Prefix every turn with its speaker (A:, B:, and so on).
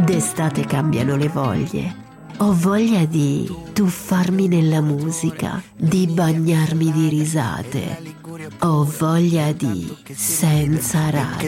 A: D'estate cambiano le voglie. Ho voglia di tuffarmi nella musica, di bagnarmi di risate. Ho voglia di senza radio.